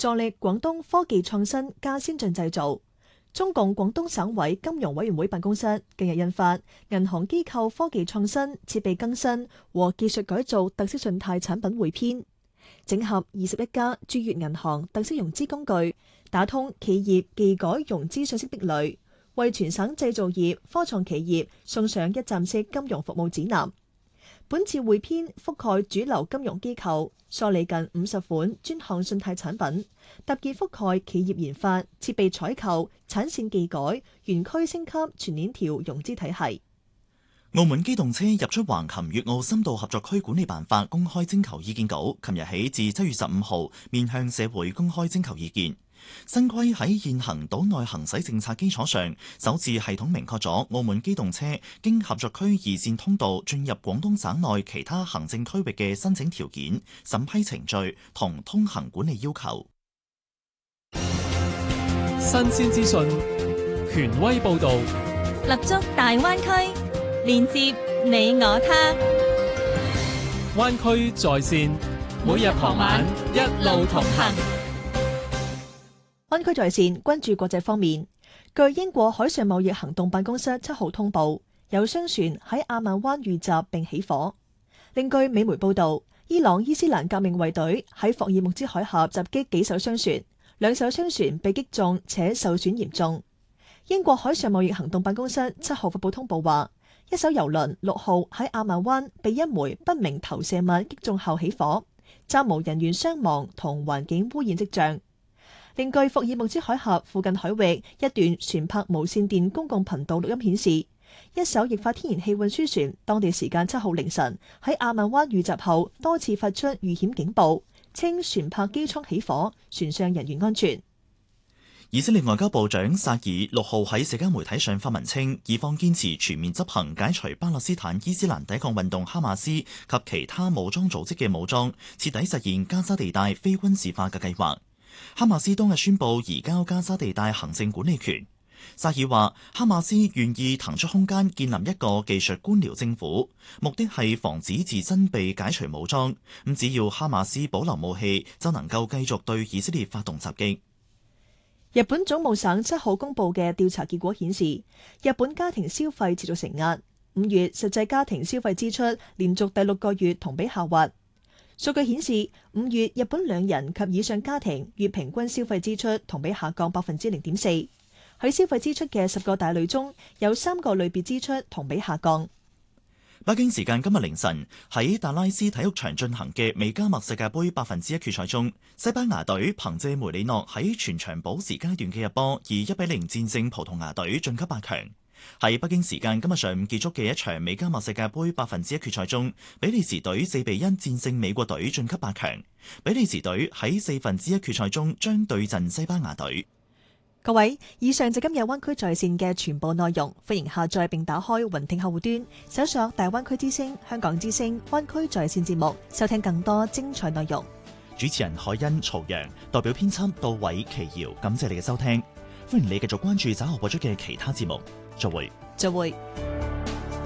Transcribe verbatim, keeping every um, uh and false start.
助力廣東科技創新加先進製造。中共廣東省委金融委員會辦公室近日印發《銀行機構科技創新、設備更新和技術改造特色信貸產品匯編》，整合二十一家駐粵銀行特色融資工具，打通企業技改融資信息壁壘，為全省製造業、科創企業送上一站式金融服務指南。本次匯編覆蓋主流金融機構，梳理近五十款專項信貸產品，特別覆蓋企業研發、設備採購、產線技改、園區升級全鏈條融資體系。 澳門機動車入出橫琴粵澳深度合作區管理辦法公開徵求意見稿，琴日起至七月十五號面向社會公開徵求意見。新規喺現行島內行駛政策基礎上，首次系統明確咗澳門機動車經合作區二線通道進入廣東省內其他行政區域嘅申請條件、審批程序同通行管理要求。 新鮮資訊，權威報導， 立足大灣區，連接你我他。 灣區在線，每日傍晚一路同行。 灣區在線關注國際方面，據英國海上貿易行動辦公室七號通報，有商船喺阿曼灣遇襲並起火。另據美媒報導，伊朗伊斯蘭革命衛隊喺霍爾木茲海峽襲擊幾艘商船，兩艘商船被擊中且受損嚴重。英國海上貿易行動辦公室七號發布通報話，一艘郵輪六號喺阿曼灣被一枚不明投射物擊中後起火，暫無人員傷亡同環境污染跡象。另據霍爾木茲海峽附近海域一段船舶無線電公共頻道錄音顯示，一艘液化天然氣運輸船當地時間七號凌晨喺阿曼灣遇襲後多次發出遇險警報，稱船舶機艙起火，船上人員安全。 以色列外交部長薩爾六號喺社交媒體上發文稱，以方堅持全面執行解除巴勒斯坦伊斯蘭抵抗運動哈馬斯及其他武裝組織嘅武裝，徹底實現加沙地帶非軍事化嘅計劃。哈馬斯當日宣布移交加沙地帶行政管理權。薩爾話，哈馬斯願意騰出空間建立一個技術官僚政府，目的係防止自身被解除武裝。咁只要哈馬斯保留武器，就能夠繼續對以色列發動襲擊。 日本總務省七號公布嘅調查結果顯示，日本家庭消費持續承壓，五月實際家庭消費支出連續第六個月同比下滑。數據顯示，五月日本兩人及以上家庭月平均消費支出同比下降百分之零點四。喺消費支出嘅十個大類中，有三個類別支出同比下降。 北京時間今日凌晨喺達拉斯體育場進行嘅美加墨世界盃百分之一決賽中，西班牙隊憑借梅里諾喺全場補時階段嘅入波，以一比零戰勝葡萄牙隊晉級八強。喺北京時間今日上午結束嘅一場美加墨世界盃百分之一決賽中，比利時隊四比一戰勝美國隊晉級八強。比利時隊喺四分之一決賽中將對陣西班牙隊。 各位，以上就今日灣區在線嘅全部內容，歡迎下載並打開雲聽客戶端，搜索大灣區之聲、香港之聲、灣區在線節目，收聽更多精彩內容。 主持人海欣、曹陽，代表編輯杜偉、奇瑤，感謝你嘅收聽。歡迎你繼續關注稍後播出嘅其他節目。再會。 再會。